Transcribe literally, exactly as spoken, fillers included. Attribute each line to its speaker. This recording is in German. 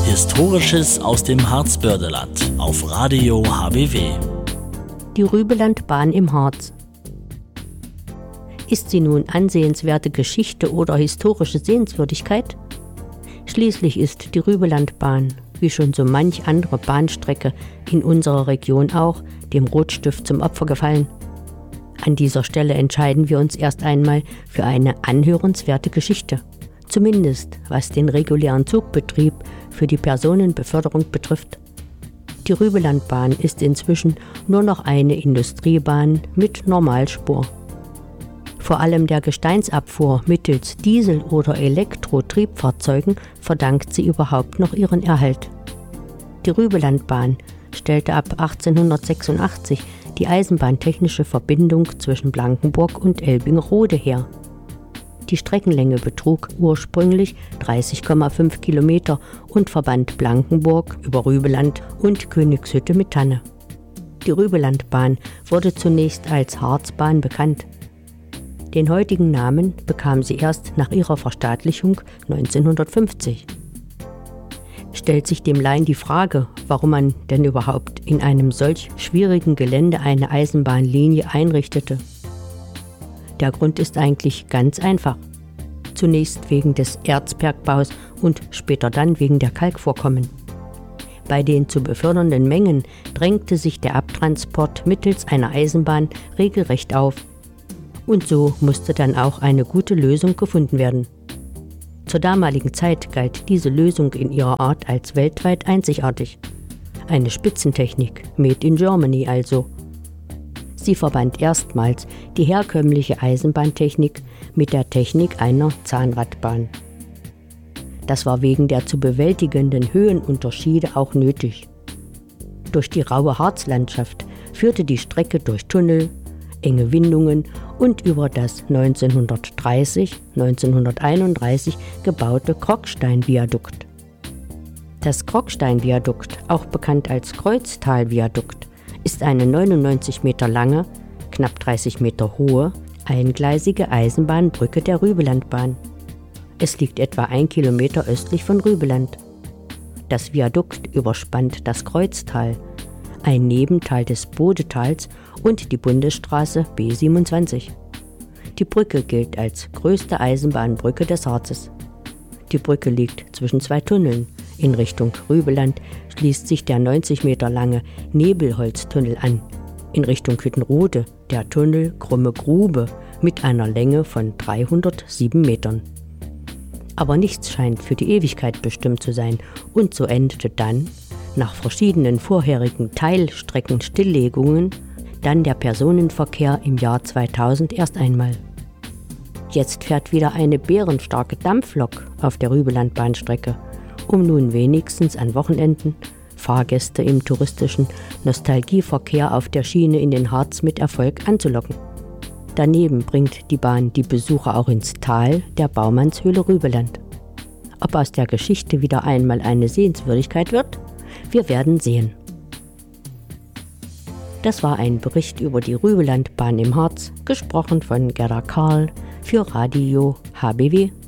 Speaker 1: Historisches aus dem Harzbördeland auf Radio H B W.
Speaker 2: Die Rübelandbahn im Harz. Ist sie nun ansehenswerte Geschichte oder historische Sehenswürdigkeit? Schließlich ist die Rübelandbahn, wie schon so manch andere Bahnstrecke in unserer Region auch, dem Rotstift zum Opfer gefallen. An dieser Stelle entscheiden wir uns erst einmal für eine anhörenswerte Geschichte. Zumindest was den regulären Zugbetrieb für die Personenbeförderung betrifft. Die Rübelandbahn ist inzwischen nur noch eine Industriebahn mit Normalspur. Vor allem der Gesteinsabfuhr mittels Diesel- oder Elektrotriebfahrzeugen verdankt sie überhaupt noch ihren Erhalt. Die Rübelandbahn stellte ab achtzehnhundertsechsundachtzig die eisenbahntechnische Verbindung zwischen Blankenburg und Elbingerode her. Die Streckenlänge betrug ursprünglich dreißig Komma fünf Kilometer und verband Blankenburg über Rübeland und Königshütte mit Tanne. Die Rübelandbahn wurde zunächst als Harzbahn bekannt. Den heutigen Namen bekam sie erst nach ihrer Verstaatlichung neunzehnhundertfünfzig. Stellt sich dem Laien die Frage, warum man denn überhaupt in einem solch schwierigen Gelände eine Eisenbahnlinie einrichtete. Der Grund ist eigentlich ganz einfach. Zunächst wegen des Erzbergbaus und später dann wegen der Kalkvorkommen. Bei den zu befördernden Mengen drängte sich der Abtransport mittels einer Eisenbahn regelrecht auf. Und so musste dann auch eine gute Lösung gefunden werden. Zur damaligen Zeit galt diese Lösung in ihrer Art als weltweit einzigartig. Eine Spitzentechnik, made in Germany also. Sie verband erstmals die herkömmliche Eisenbahntechnik mit der Technik einer Zahnradbahn. Das war wegen der zu bewältigenden Höhenunterschiede auch nötig. Durch die raue Harzlandschaft führte die Strecke durch Tunnel, enge Windungen und über das neunzehnhundertdreißig, neunzehnhunderteinunddreißig gebaute Krogsteinviadukt. Das Krogsteinviadukt, auch bekannt als Kreuztalviadukt, ist eine neunundneunzig Meter lange, knapp dreißig Meter hohe, eingleisige Eisenbahnbrücke der Rübelandbahn. Es liegt etwa ein Kilometer östlich von Rübeland. Das Viadukt überspannt das Kreuztal, ein Nebental des Bodetals und die Bundesstraße B siebenundzwanzig. Die Brücke gilt als größte Eisenbahnbrücke des Harzes. Die Brücke liegt zwischen zwei Tunneln. In Richtung Rübeland schließt sich der neunzig Meter lange Nebelholztunnel an. In Richtung Hüttenrode der Tunnel Krumme Grube mit einer Länge von dreihundertsieben Metern. Aber nichts scheint für die Ewigkeit bestimmt zu sein und so endete dann, nach verschiedenen vorherigen Teilstreckenstilllegungen, dann der Personenverkehr im Jahr zweitausend erst einmal. Jetzt fährt wieder eine bärenstarke Dampflok auf der Rübelandbahnstrecke, um nun wenigstens an Wochenenden Fahrgäste im touristischen Nostalgieverkehr auf der Schiene in den Harz mit Erfolg anzulocken. Daneben bringt die Bahn die Besucher auch ins Tal der Baumannshöhle Rübeland. Ob aus der Geschichte wieder einmal eine Sehenswürdigkeit wird? Wir werden sehen. Das war ein Bericht über die Rübelandbahn im Harz, gesprochen von Gerda Karl für Radio H B W.